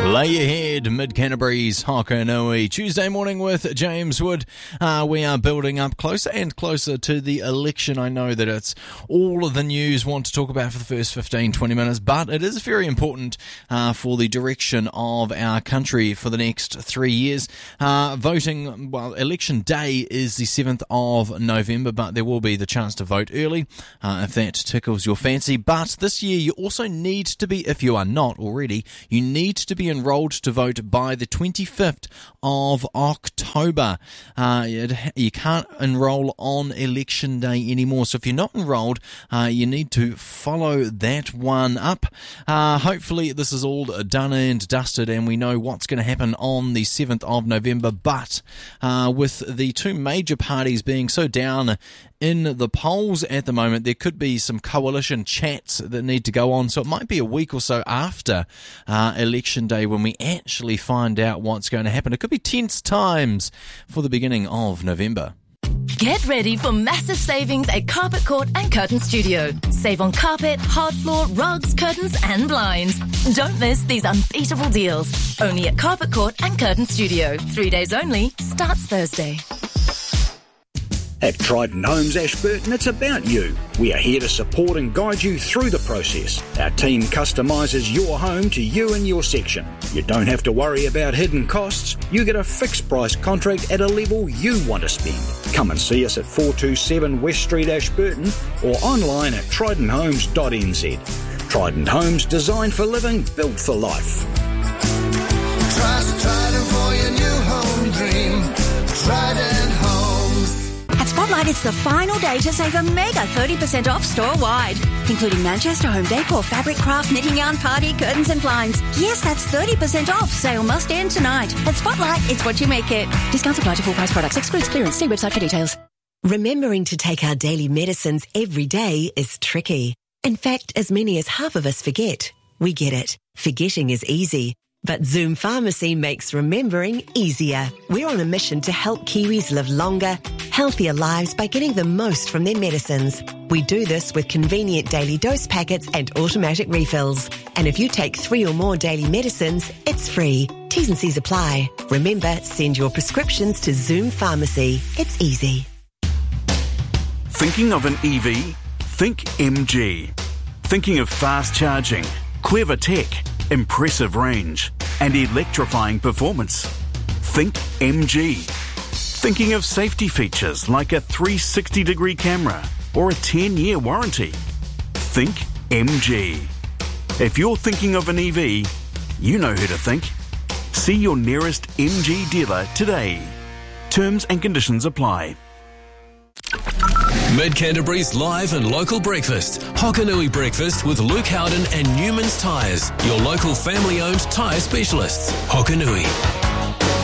Lay ahead, Mid-Canterbury's Hokanui. Tuesday morning with James Wood. We are building up closer and closer to the election. I know that it's all of the news want to talk about for the first 15-20 minutes, but it is very important for the direction of our country for the next 3 years. Voting, well, election day is the 7th of November, but there will be the chance to vote early if that tickles your fancy. But this year you also need to be, if you are not already, you need to be enrolled to vote by the 25th of October. You can't enroll on election day anymore, so if you're not enrolled, you need to follow that one up. Hopefully this is all done and dusted and we know what's going to happen on the 7th of November, but with the two major parties being so down in the polls at the moment, there could be some coalition chats that need to go on, so it might be a week or so after election day when we actually find out what's going to happen. It could be tense times for the beginning of November. Get ready for massive savings at Carpet Court and Curtain Studio. Save on carpet, hard floor, rugs, curtains and blinds. Don't miss these unbeatable deals. Only at Carpet Court and Curtain Studio. 3 days only. Starts Thursday. At Trident Homes Ashburton, it's about you. We are here to support and guide you through the process. Our team customises your home to you and your section. You don't have to worry about hidden costs. You get a fixed price contract at a level you want to spend. Come and see us at 427 West Street, Ashburton, or online at tridenthomes.nz. Trident Homes, designed for living, built for life. Trust Trident for your new home dream. Trident Homes. At Spotlight, it's the final day to save a mega 30% off store-wide, including Manchester home decor, fabric, craft, knitting yarn, party, curtains and blinds. Yes, that's 30% off. Sale must end tonight. At Spotlight, it's what you make it. Discounts apply to full-price products. Excludes clearance. See website for details. Remembering to take our daily medicines every day is tricky. In fact, as many as half of us forget. We get it. Forgetting is easy. But Zoom Pharmacy makes remembering easier. We're on a mission to help Kiwis live longer, healthier lives by getting the most from their medicines. We do this with convenient daily dose packets and automatic refills. And if you take 3 or more daily medicines, it's free. T's and C's apply. Remember, send your prescriptions to Zoom Pharmacy. It's easy. Thinking of an EV? Think MG. Thinking of fast charging, clever tech, impressive range, and electrifying performance? Think MG. Thinking of safety features like a 360-degree camera or a 10-year warranty? Think MG. If you're thinking of an EV, you know who to think. See your nearest MG dealer today. Terms and conditions apply. Mid-Canterbury's live and local breakfast. Hokanui Breakfast with Luke Howden and Newman's Tyres, your local family-owned tyre specialists. Hokanui.